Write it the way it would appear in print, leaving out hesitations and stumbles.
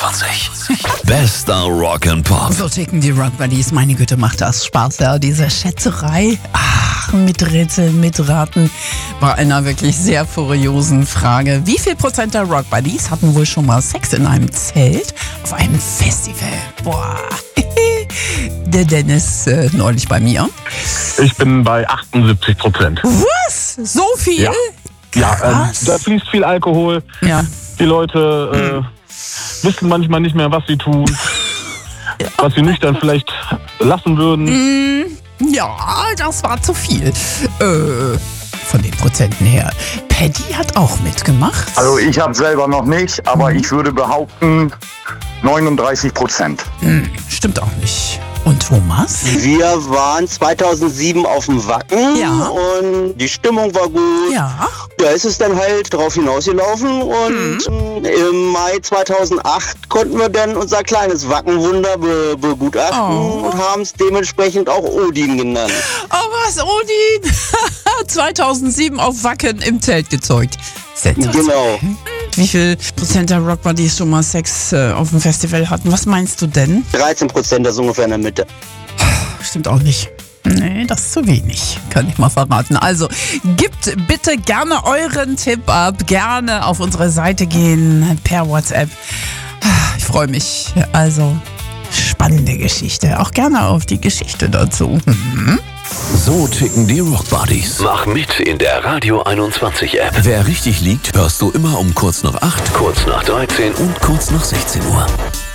21. Bester Rock and Pop. So ticken die Rock Buddies. Meine Güte, macht das Spaß, ja. Diese Schätzerei. Ach, mit Rätseln, mit Raten. Bei einer wirklich sehr furiosen Frage. Wie viel Prozent der Rock Buddies hatten wohl schon mal Sex in einem Zelt auf einem Festival? Boah. Der Dennis neulich bei mir. Ich bin bei 78%. Was? So viel? Ja. Ja, Krass. da fließt viel Alkohol. Ja. Die Leute wissen manchmal nicht mehr, was sie tun. Was sie nüchtern vielleicht lassen würden. Ja, das war zu viel. Von den Prozenten her. Paddy hat auch mitgemacht. Also ich habe selber noch nicht, aber ich würde behaupten 39%. Stimmt auch nicht. Und Thomas? Wir waren 2007 auf dem Wacken Ja. und die Stimmung war gut. Ja. Da ist es dann halt drauf hinausgelaufen und im Mai 2008 konnten wir dann unser kleines Wackenwunder begutachten und haben es dementsprechend auch Odin genannt. Oh was, Odin? 2007 auf Wacken im Zelt gezeugt. Sensationell. Genau. Wie viel Prozent der Rock Buddies schon mal Sex auf dem Festival hatten? Was meinst du denn? 13%, das ist ungefähr in der Mitte. Stimmt auch nicht. Nee, das ist zu wenig. Kann ich mal verraten. Also, gebt bitte gerne euren Tipp ab. Gerne auf unsere Seite gehen per WhatsApp. Ich freue mich. Also, spannende Geschichte. Auch gerne auf die Geschichte dazu. So ticken die Rock Buddies. Mach mit in der Radio 21 App. Wer richtig liegt, hörst du immer um kurz nach 8, kurz nach 13 und kurz nach 16 Uhr.